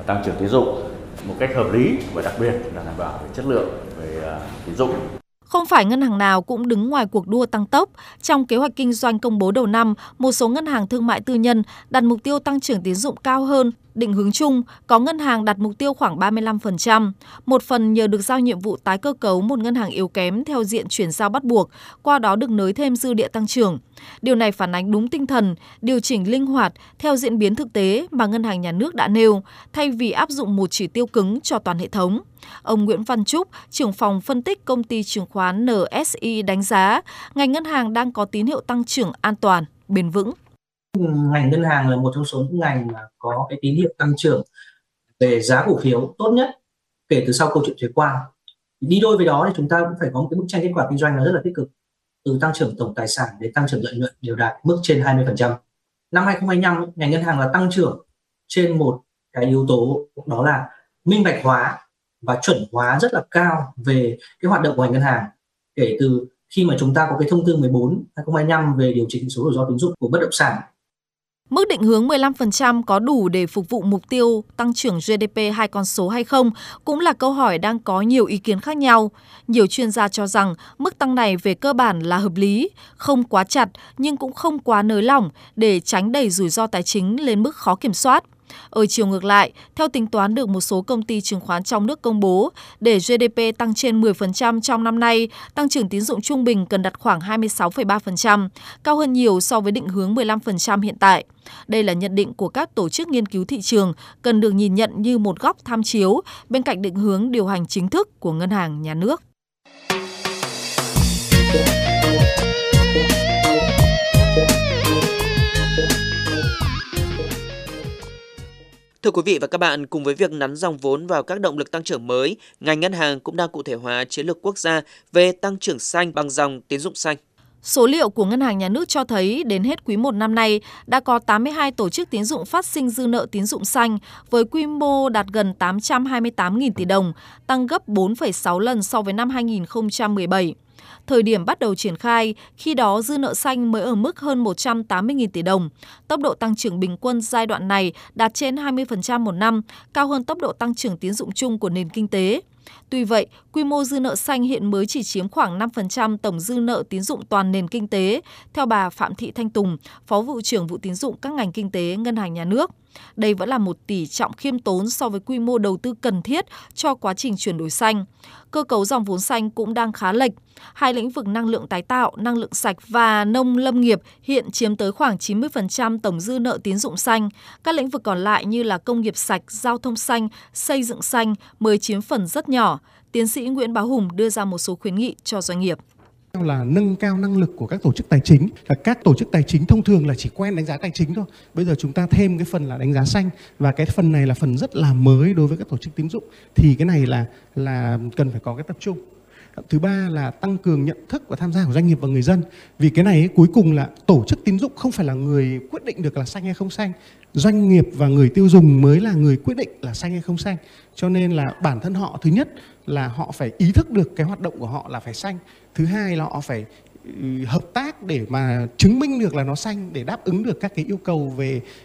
tăng trưởng tín dụng một cách hợp lý và đặc biệt là đảm bảo về chất lượng về tín dụng. Không phải ngân hàng nào cũng đứng ngoài cuộc đua tăng tốc. Trong kế hoạch kinh doanh công bố đầu năm, một số ngân hàng thương mại tư nhân đặt mục tiêu tăng trưởng tín dụng cao hơn định hướng chung, có ngân hàng đặt mục tiêu khoảng 35%. Một phần nhờ được giao nhiệm vụ tái cơ cấu một ngân hàng yếu kém theo diện chuyển giao bắt buộc, qua đó được nới thêm dư địa tăng trưởng. Điều này phản ánh đúng tinh thần, điều chỉnh linh hoạt theo diễn biến thực tế mà Ngân hàng Nhà nước đã nêu, thay vì áp dụng một chỉ tiêu cứng cho toàn hệ thống. Ông Nguyễn Văn Trúc, trưởng phòng phân tích công ty chứng khoán NSI đánh giá, ngành ngân hàng đang có tín hiệu tăng trưởng an toàn, bền vững. Ngành ngân hàng là một trong số những ngành mà có cái tín hiệu tăng trưởng về giá cổ phiếu tốt nhất kể từ sau câu chuyện thuế quan. Đi đôi với đó thì chúng ta cũng phải có một cái bức tranh kết quả kinh doanh nó rất là tích cực, từ tăng trưởng tổng tài sản đến tăng trưởng lợi nhuận đều đạt mức trên 20%. Năm 2025 ngành ngân hàng là tăng trưởng trên một cái yếu tố, đó là minh bạch hóa và chuẩn hóa rất là cao về cái hoạt động của ngành ngân hàng, kể từ khi mà chúng ta có cái thông tư 14/2025 về điều chỉnh số rủi ro tín dụng của bất động sản. Mức định hướng 15% có đủ để phục vụ mục tiêu tăng trưởng GDP hai con số hay không cũng là câu hỏi đang có nhiều ý kiến khác nhau. Nhiều chuyên gia cho rằng mức tăng này về cơ bản là hợp lý, không quá chặt nhưng cũng không quá nới lỏng để tránh đẩy rủi ro tài chính lên mức khó kiểm soát. Ở chiều ngược lại, theo tính toán được một số công ty chứng khoán trong nước công bố, để GDP tăng trên 10% trong năm nay, tăng trưởng tín dụng trung bình cần đạt khoảng 26,3%, cao hơn nhiều so với định hướng 15% hiện tại. Đây là nhận định của các tổ chức nghiên cứu thị trường, cần được nhìn nhận như một góc tham chiếu bên cạnh định hướng điều hành chính thức của Ngân hàng Nhà nước. Thưa quý vị và các bạn, cùng với việc nắn dòng vốn vào các động lực tăng trưởng mới, ngành ngân hàng cũng đang cụ thể hóa chiến lược quốc gia về tăng trưởng xanh bằng dòng tín dụng xanh. Số liệu của Ngân hàng Nhà nước cho thấy đến hết quý 1 năm nay đã có 82 tổ chức tín dụng phát sinh dư nợ tín dụng xanh với quy mô đạt gần 828.000 tỷ đồng, tăng gấp 4,6 lần so với năm 2017. Thời điểm bắt đầu triển khai, khi đó dư nợ xanh mới ở mức hơn 180.000 tỷ đồng. Tốc độ tăng trưởng bình quân giai đoạn này đạt trên 20% một năm, cao hơn tốc độ tăng trưởng tín dụng chung của nền kinh tế. Tuy vậy, quy mô dư nợ xanh hiện mới chỉ chiếm khoảng 5% tổng dư nợ tín dụng toàn nền kinh tế, theo bà Phạm Thị Thanh Tùng, Phó vụ trưởng vụ tín dụng các ngành kinh tế Ngân hàng Nhà nước. Đây vẫn là một tỷ trọng khiêm tốn so với quy mô đầu tư cần thiết cho quá trình chuyển đổi xanh. Cơ cấu dòng vốn xanh cũng đang khá lệch. Hai lĩnh vực năng lượng tái tạo, năng lượng sạch và nông lâm nghiệp hiện chiếm tới khoảng 90% tổng dư nợ tín dụng xanh. Các lĩnh vực còn lại như là công nghiệp sạch, giao thông xanh, xây dựng xanh mới chiếm phần rất nhỏ. Tiến sĩ Nguyễn Bá Hùng đưa ra một số khuyến nghị cho doanh nghiệp. Là nâng cao năng lực của các tổ chức tài chính. Các tổ chức tài chính thông thường là chỉ quen đánh giá tài chính thôi. Bây giờ chúng ta thêm cái phần là đánh giá xanh, và cái phần này là phần rất là mới đối với các tổ chức tín dụng, thì cái này là cần phải có cái tập trung. Thứ ba là tăng cường nhận thức và tham gia của doanh nghiệp và người dân. Vì cái này cuối cùng là tổ chức tín dụng không phải là người quyết định được là xanh hay không xanh. Doanh nghiệp và người tiêu dùng mới là người quyết định là xanh hay không xanh. Cho nên là bản thân họ, thứ nhất là họ phải ý thức được cái hoạt động của họ là phải xanh. Thứ hai là họ phải hợp tác để mà chứng minh được là nó xanh, để đáp ứng được các cái yêu cầu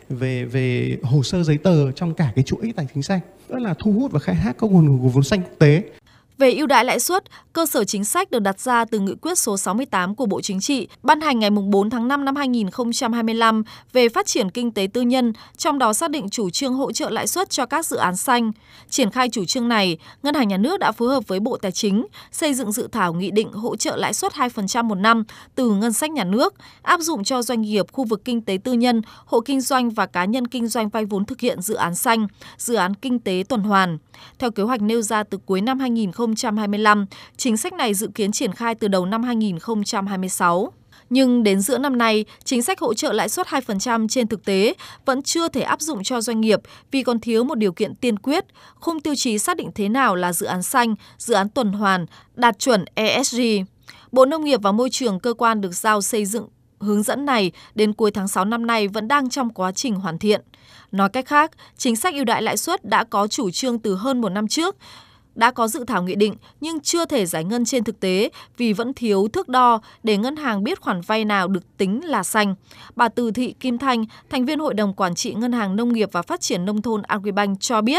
về hồ sơ giấy tờ trong cả cái chuỗi tài chính xanh. Đó là thu hút và khai thác các nguồn vốn xanh quốc tế. Về ưu đãi lãi suất, cơ sở chính sách được đặt ra từ Nghị quyết số 68 của Bộ Chính trị, ban hành ngày 4 tháng 5 năm 2025 về phát triển kinh tế tư nhân, trong đó xác định chủ trương hỗ trợ lãi suất cho các dự án xanh. Triển khai chủ trương này, Ngân hàng Nhà nước đã phối hợp với Bộ Tài chính xây dựng dự thảo nghị định hỗ trợ lãi suất 2% một năm từ ngân sách nhà nước, áp dụng cho doanh nghiệp, khu vực kinh tế tư nhân, hộ kinh doanh và cá nhân kinh doanh vay vốn thực hiện dự án xanh, dự án kinh tế tuần hoàn. Theo kế hoạch nêu ra từ cuối năm 2025, chính sách này dự kiến triển khai từ đầu năm 2026. Nhưng đến giữa năm nay, chính sách hỗ trợ lãi suất 2% trên thực tế vẫn chưa thể áp dụng cho doanh nghiệp vì còn thiếu một điều kiện tiên quyết, khung tiêu chí xác định thế nào là dự án xanh, dự án tuần hoàn, đạt chuẩn ESG. Bộ Nông nghiệp và Môi trường, cơ quan được giao xây dựng hướng dẫn này đến cuối tháng 6 năm nay vẫn đang trong quá trình hoàn thiện. Nói cách khác, chính sách ưu đãi lãi suất đã có chủ trương từ hơn một năm trước, đã có dự thảo nghị định nhưng chưa thể giải ngân trên thực tế vì vẫn thiếu thước đo để ngân hàng biết khoản vay nào được tính là xanh. Bà Từ Thị Kim Thanh, thành viên Hội đồng Quản trị Ngân hàng Nông nghiệp và Phát triển Nông thôn Agribank cho biết,